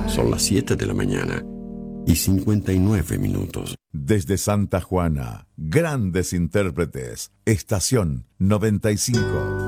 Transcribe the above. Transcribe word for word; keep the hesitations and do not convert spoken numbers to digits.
Son las siete de la mañana y cincuenta y nueve minutos. Desde Santa Juana, grandes intérpretes, estación noventa y cinco.